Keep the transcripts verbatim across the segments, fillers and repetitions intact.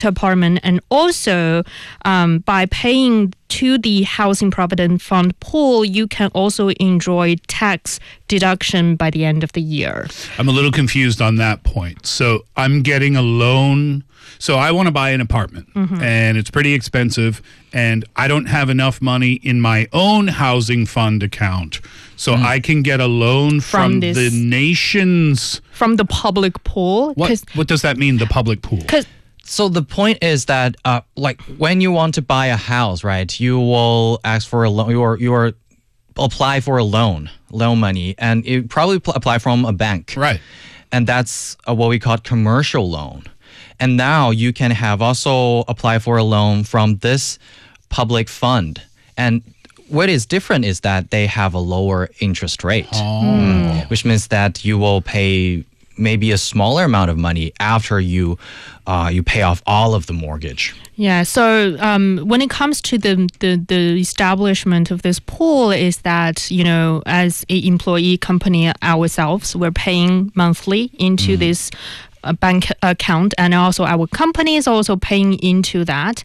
apartment, and also um, by paying to the Housing Provident Fund pool, you can also enjoy tax deduction by the end of the year. I'm a little confused on that point. So I'm getting a loan. So I want to buy an apartment, mm-hmm. and it's pretty expensive, and I don't have enough money in my own housing fund account. So mm. I can get a loan from, from this, the nation's... From the public pool. What, what does that mean, the public pool? Because So the point is that, uh, like, when you want to buy a house, right, you will ask for a loan, you are, you are apply for a loan, loan money, and you probably pl- apply from a bank. Right. And that's uh, what we call commercial loan. And now you can have also apply for a loan from this public fund. And what is different is that they have a lower interest rate, oh. mm, which means that you will pay maybe a smaller amount of money after you uh, you pay off all of the mortgage. Yeah, so um, when it comes to the, the the establishment of this pool is that, you know, as an employee company ourselves, we're paying monthly into mm. this uh, bank account, and also our company is also paying into that.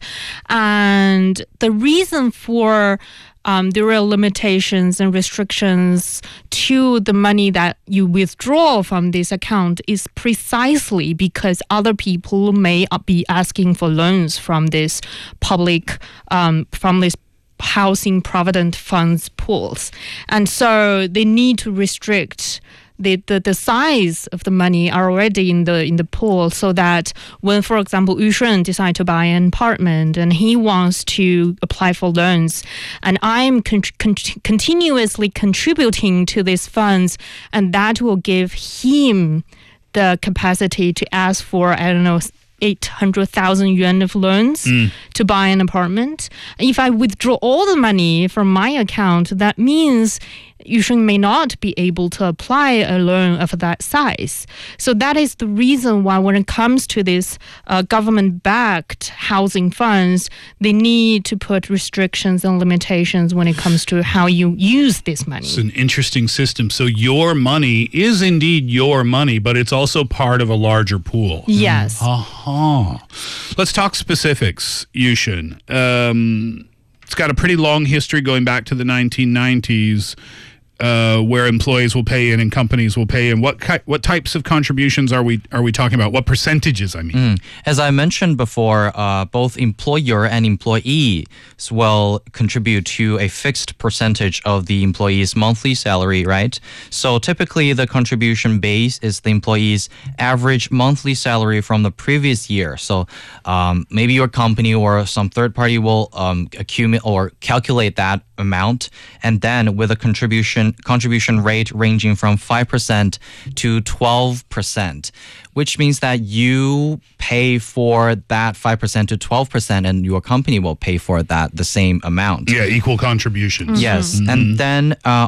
And the reason for Um, there are limitations and restrictions to the money that you withdraw from this account is precisely because other people may be asking for loans from this public, um, from this housing provident funds pools. And so they need to restrict The, the the size of the money are already in the in the pool, so that when, for example, Yu Shun decides to buy an apartment and he wants to apply for loans, and I'm con- con- continuously contributing to these funds, and that will give him the capacity to ask for, I don't know, eight hundred thousand yuan of loans mm. to buy an apartment. If I withdraw all the money from my account, that means Yu Shun may not be able to apply a loan of that size. So that is the reason why when it comes to this uh, government-backed housing funds, they need to put restrictions and limitations when it comes to how you use this money. It's an interesting system. So your money is indeed your money, but it's also part of a larger pool. Yes. Mm. Uh-huh. Let's talk specifics, Yu Shun. Um, it's got a pretty long history going back to the nineteen nineties. Uh, where employees will pay in and companies will pay in. What ki- what types of contributions are we are we talking about? What percentages, I mean? Mm. As I mentioned before, uh, both employer and employees will contribute to a fixed percentage of the employee's monthly salary, right? So typically the contribution base is the employee's average monthly salary from the previous year. So um, maybe your company or some third party will um, accumulate or calculate that amount, and then with a contribution contribution rate ranging from five percent to twelve percent, which means that you pay for that five percent to twelve percent, and your company will pay for that the same amount. Yeah, equal contributions. Yes, mm-hmm. and then uh,